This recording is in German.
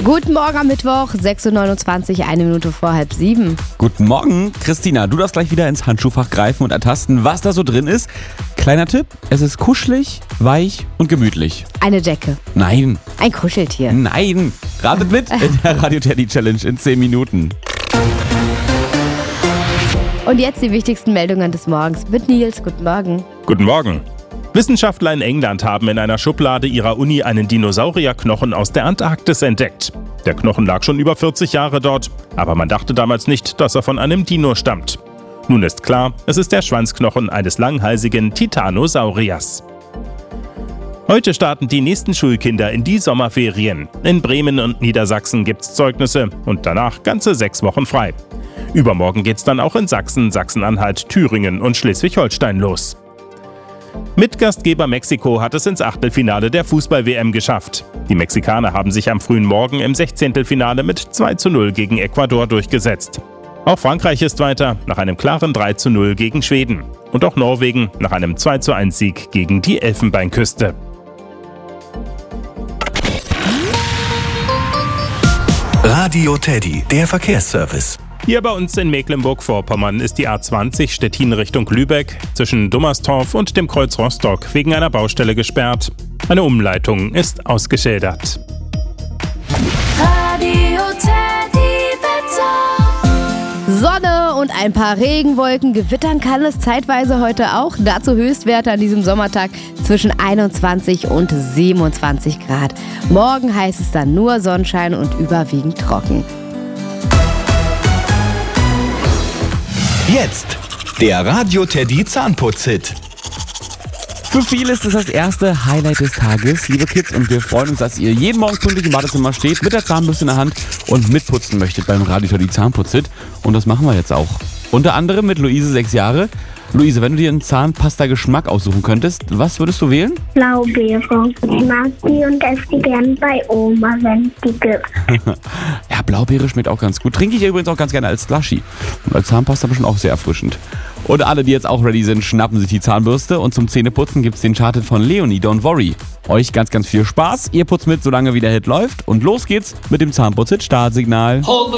Guten Morgen am Mittwoch, 6.29 Uhr, 1 Minute vor 6:30. Guten Morgen, Christina. Du darfst gleich wieder ins Handschuhfach greifen und ertasten, was da so drin ist. Kleiner Tipp, es ist kuschelig, weich und gemütlich. Eine Decke. Nein, Ein Kuscheltier. nein. Ratet mit in der Radio Teddy Challenge in 10 Minuten. Und jetzt die wichtigsten Meldungen des Morgens mit Nils. Guten Morgen. Guten Morgen. Wissenschaftler in England haben in einer Schublade ihrer Uni einen Dinosaurierknochen aus der Antarktis entdeckt. Der Knochen lag schon über 40 Jahre dort, aber man dachte damals nicht, dass er von einem Dino stammt. Nun ist klar, es ist der Schwanzknochen eines langhalsigen Titanosauriers. Heute starten die nächsten Schulkinder in die Sommerferien. In Bremen und Niedersachsen gibt's Zeugnisse und danach ganze 6 Wochen frei. Übermorgen geht's dann auch in Sachsen, Sachsen-Anhalt, Thüringen und Schleswig-Holstein los. Mitgastgeber Mexiko hat es ins Achtelfinale der Fußball-WM geschafft. Die Mexikaner haben sich am frühen Morgen im 16. mit 2:0 gegen Ecuador durchgesetzt. Auch Frankreich ist weiter, nach einem klaren 3:0 gegen Schweden. Und auch Norwegen nach einem 2:1-Sieg gegen die Elfenbeinküste. Radio Teddy, der Verkehrsservice. Hier bei uns in Mecklenburg-Vorpommern ist die A20 Stettin Richtung Lübeck zwischen Dummerstorf und dem Kreuz Rostock wegen einer Baustelle gesperrt. Eine Umleitung ist ausgeschildert. Radio Teddy Wetter. Sonne und ein paar Regenwolken. Gewittern kann es zeitweise heute auch. Dazu Höchstwerte an diesem Sommertag zwischen 21 und 27 Grad. Morgen heißt es dann nur Sonnenschein und überwiegend trocken. Jetzt der Radio Teddy Zahnputz-Hit. Für viele ist es das erste Highlight des Tages, liebe Kids, und wir freuen uns, dass ihr jeden Morgen pünktlich im Badezimmer steht, mit der Zahnbürste in der Hand und mitputzen möchtet beim Radio Teddy Zahnputz-Hit. Und das machen wir jetzt auch. Unter anderem mit Luise, 6 Jahre. Luise, wenn du dir einen Zahnpasta-Geschmack aussuchen könntest, was würdest du wählen? Blaubeere. Ich mag die und esse die gern bei Oma, wenn es die gibt. Ja, Blaubeere schmeckt auch ganz gut. Trinke ich übrigens auch ganz gerne als Slushy. Und als Zahnpasta bestimmt auch sehr erfrischend. Und alle, die jetzt auch ready sind, schnappen sich die Zahnbürste. Und zum Zähneputzen gibt's den Chart von Leonie, Don't Worry. Euch ganz, ganz viel Spaß. Ihr putzt mit, solange wie der Hit läuft. Und los geht's mit dem Zahnputz-Hit-Startsignal.